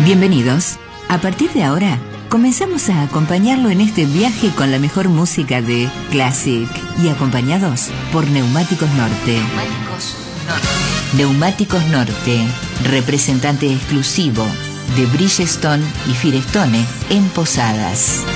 Bienvenidos. A partir de ahora, comenzamos a acompañarlo en este viaje con la mejor música de Classic y acompañados por Neumáticos Norte. Neumáticos Norte, representante exclusivo de Bridgestone y Firestone en Posadas.